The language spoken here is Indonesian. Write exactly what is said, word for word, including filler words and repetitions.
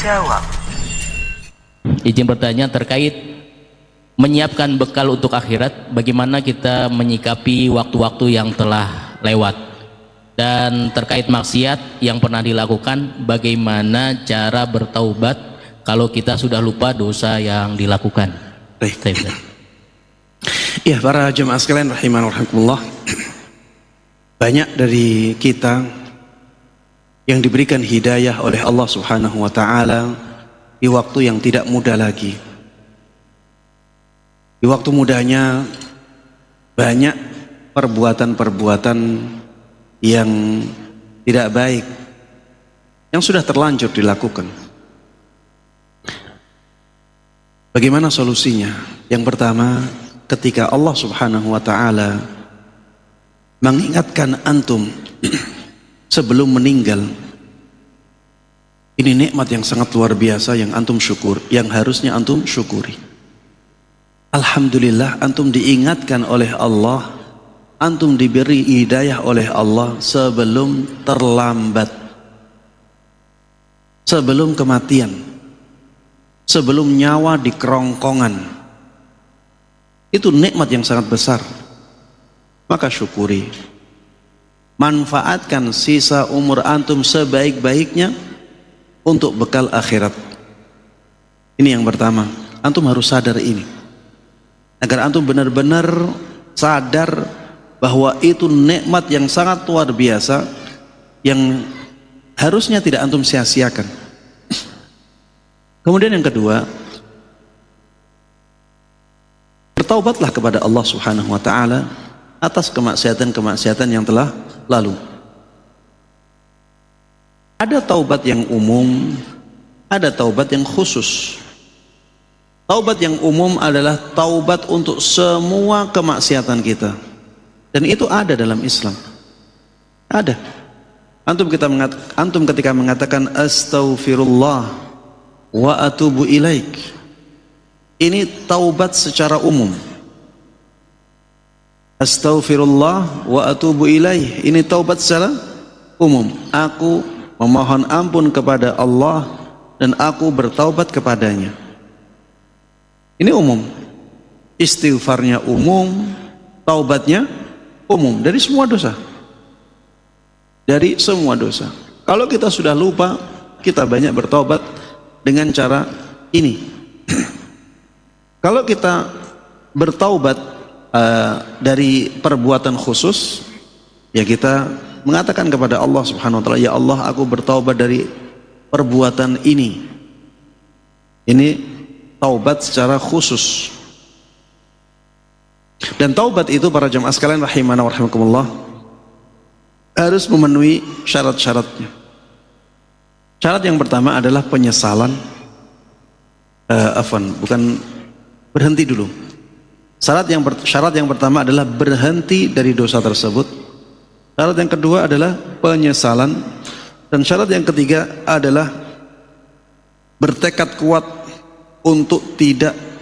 Jawab. Izin bertanya terkait menyiapkan bekal untuk akhirat, bagaimana kita menyikapi waktu-waktu yang telah lewat, dan terkait maksiat yang pernah dilakukan, bagaimana cara bertaubat kalau kita sudah lupa dosa yang dilakukan. Baik. Ya, para jemaah sekalian rahiman rahimakumullah, banyak dari kita yang diberikan hidayah oleh Allah Subhanahu wa taala di waktu yang tidak mudah lagi. Di waktu mudanya banyak perbuatan-perbuatan yang tidak baik yang sudah terlanjur dilakukan. Bagaimana solusinya? Yang pertama, ketika Allah Subhanahu wa taala mengingatkan antum sebelum meninggal, ini nikmat yang sangat luar biasa yang antum syukur, yang harusnya antum syukuri. Alhamdulillah, antum diingatkan oleh Allah, antum diberi hidayah oleh Allah sebelum terlambat, sebelum kematian, sebelum nyawa di kerongkongan. Itu nikmat yang sangat besar. Maka syukuri, manfaatkan sisa umur antum sebaik-baiknya untuk bekal akhirat. Ini yang pertama, antum harus sadar ini, agar antum benar-benar sadar bahwa itu nikmat yang sangat luar biasa yang harusnya tidak antum sia-siakan. Kemudian yang kedua, bertaubatlah kepada Allah Subhanahu wa taala atas kemaksiatan-kemaksiatan yang telah lalu. Ada taubat yang umum, ada taubat yang khusus. Taubat yang umum adalah taubat untuk semua kemaksiatan kita, dan itu ada dalam Islam. Ada. Antum kita mengat, antum ketika mengatakan astaghfirullah wa atubu ilaik, ini taubat secara umum. Astaghfirullah wa atubu ilaih, ini taubat secara umum. Aku memohon ampun kepada Allah dan aku bertaubat kepadanya. Ini umum. Istighfarnya umum, taubatnya umum dari semua dosa. Dari semua dosa. Kalau kita sudah lupa, kita banyak bertaubat dengan cara ini. Kalau kita bertaubat Uh, dari perbuatan khusus, ya kita mengatakan kepada Allah Subhanahu wa taala, ya Allah, aku bertaubat dari perbuatan ini. Ini taubat secara khusus. Dan taubat itu, para jemaah sekalian rahimana wa rahimakumullah, harus memenuhi syarat-syaratnya. Syarat yang pertama adalah penyesalan. Uh, afwan, bukan berhenti dulu. Syarat yang, syarat yang pertama adalah berhenti dari dosa tersebut. Syarat yang kedua adalah penyesalan. Dan syarat yang ketiga adalah bertekad kuat untuk tidak